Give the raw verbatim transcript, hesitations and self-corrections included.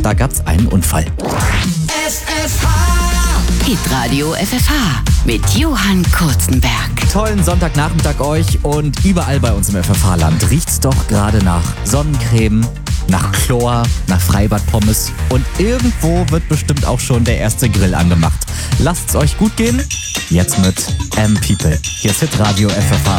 Da gab's einen Unfall. F F H. Hitradio F F H mit Johann Kurzenberg. Tollen Sonntagnachmittag euch und überall bei uns im F F H-Land riecht's doch gerade nach Sonnencreme, nach Chlor, nach Freibadpommes und irgendwo wird bestimmt auch schon der erste Grill angemacht. Lasst's euch gut gehen. Jetzt mit M People. Hier ist Hitradio F F H.